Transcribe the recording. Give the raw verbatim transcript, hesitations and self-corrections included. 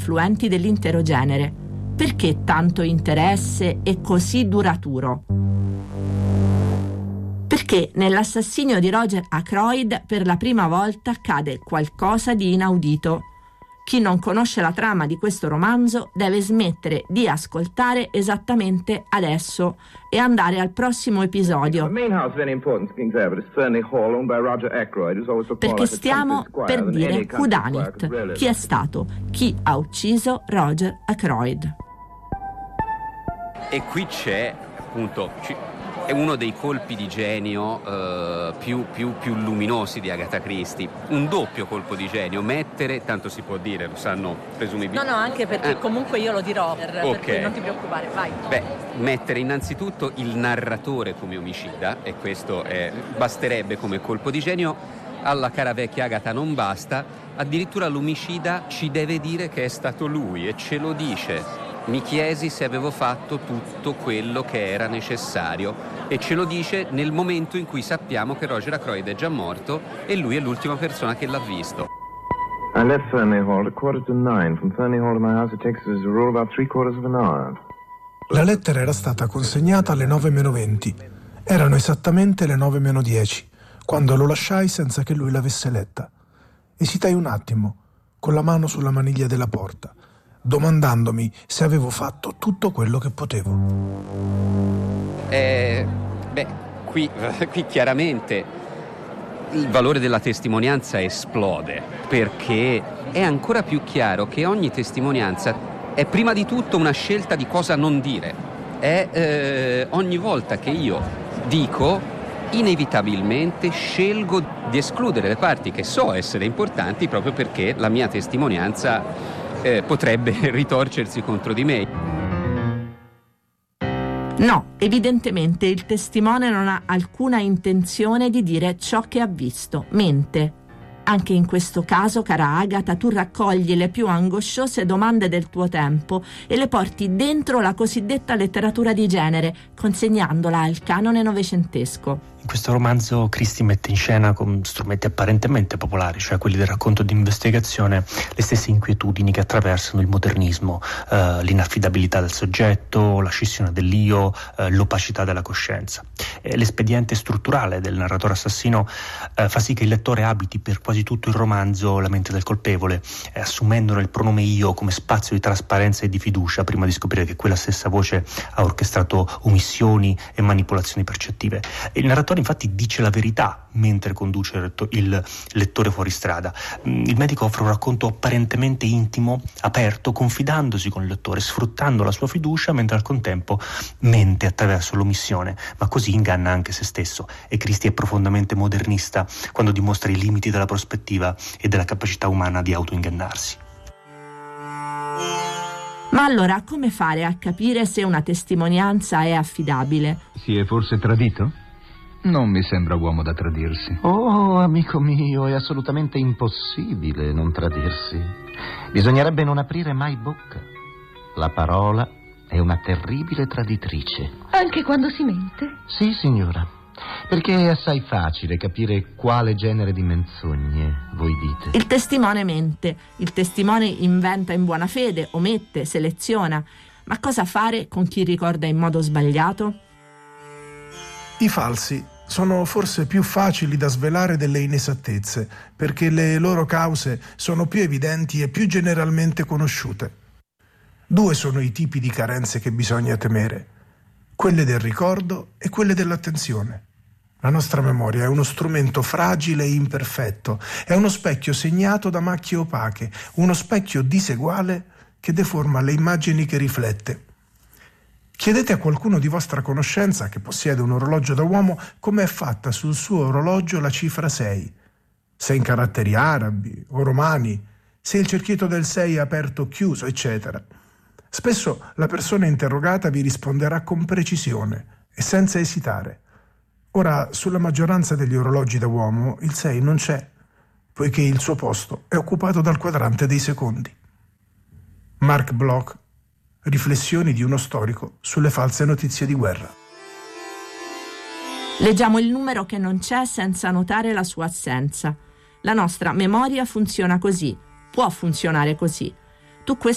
influenti dell'intero genere. Perché tanto interesse e così duraturo? Perché nell'assassinio di Roger Ackroyd per la prima volta accade qualcosa di inaudito. Chi non conosce la trama di questo romanzo deve smettere di ascoltare esattamente adesso e andare al prossimo episodio. Perché stiamo per dire who done it, chi è stato, chi ha ucciso Roger Ackroyd. E qui c'è appunto è uno dei colpi di genio eh, più, più, più luminosi di Agatha Christie, un doppio colpo di genio, mettere, tanto si può dire, lo sanno presumibilmente. No, no, anche perché eh. comunque io lo dirò, per, okay. per cui non ti preoccupare, vai. Beh, mettere innanzitutto il narratore come omicida, e questo è, basterebbe come colpo di genio. Alla cara vecchia Agatha non basta, addirittura l'omicida ci deve dire che è stato lui e ce lo dice. Mi chiesi se avevo fatto tutto quello che era necessario e ce lo dice nel momento in cui sappiamo che Roger Ackroyd è già morto e lui è l'ultima persona che l'ha visto. I left Fernie Hall at quarter to nine. From Fernie Hall to my house it takes as a rule about three quarters of an hour. La lettera era stata consegnata alle nove meno venti. Erano esattamente le nove meno dieci, quando lo lasciai senza che lui l'avesse letta. Esitai un attimo, con la mano sulla maniglia della porta, domandandomi se avevo fatto tutto quello che potevo. Eh, beh, qui, qui chiaramente il valore della testimonianza esplode, perché è ancora più chiaro che ogni testimonianza è prima di tutto una scelta di cosa non dire. È eh, ogni volta che io dico, inevitabilmente scelgo di escludere le parti che so essere importanti proprio perché la mia testimonianza Eh, potrebbe ritorcersi contro di me. No, evidentemente il testimone non ha alcuna intenzione di dire ciò che ha visto, mente. Anche in questo caso, cara Agatha, tu raccogli le più angosciose domande del tuo tempo e le porti dentro la cosiddetta letteratura di genere, consegnandola al canone novecentesco. In questo romanzo Christie mette in scena con strumenti apparentemente popolari, cioè quelli del racconto di investigazione, le stesse inquietudini che attraversano il modernismo, eh, l'inaffidabilità del soggetto, la scissione dell'io, eh, l'opacità della coscienza. E l'espediente strutturale del narratore assassino eh, fa sì che il lettore abiti per quasi tutto il romanzo la mente del colpevole, eh, assumendone il pronome io come spazio di trasparenza e di fiducia, prima di scoprire che quella stessa voce ha orchestrato omissioni e manipolazioni percettive. Il narratore infatti dice la verità mentre conduce il lettore fuori strada. Il medico offre un racconto apparentemente intimo, aperto, confidandosi con il lettore, sfruttando la sua fiducia, mentre al contempo mente attraverso l'omissione, ma così inganna anche se stesso. E Christie è profondamente modernista quando dimostra i limiti della prospettiva e della capacità umana di autoingannarsi. Ma allora come fare a capire se una testimonianza è affidabile? Si è forse tradito? Non mi sembra uomo da tradirsi. Oh, amico mio, è assolutamente impossibile non tradirsi. Bisognerebbe non aprire mai bocca. La parola è una terribile traditrice. Anche quando si mente? Sì, signora. Perché è assai facile capire quale genere di menzogne voi dite. Il testimone mente, il testimone inventa in buona fede, omette, seleziona. Ma cosa fare con chi ricorda in modo sbagliato? I falsi sono forse più facili da svelare delle inesattezze, perché le loro cause sono più evidenti e più generalmente conosciute. Due sono i tipi di carenze che bisogna temere: quelle del ricordo e quelle dell'attenzione. La nostra memoria è uno strumento fragile e imperfetto, è uno specchio segnato da macchie opache, uno specchio diseguale che deforma le immagini che riflette. Chiedete a qualcuno di vostra conoscenza che possiede un orologio da uomo come è fatta sul suo orologio la cifra sei. Se in caratteri arabi o romani, se il cerchietto del sei è aperto o chiuso, eccetera. Spesso la persona interrogata vi risponderà con precisione e senza esitare. Ora, sulla maggioranza degli orologi da uomo il sei non c'è, poiché il suo posto è occupato dal quadrante dei secondi. Mark Bloch, Riflessioni di uno storico sulle false notizie di guerra. Leggiamo il numero che non c'è senza notare la sua assenza. La nostra memoria funziona così, può funzionare così. Tu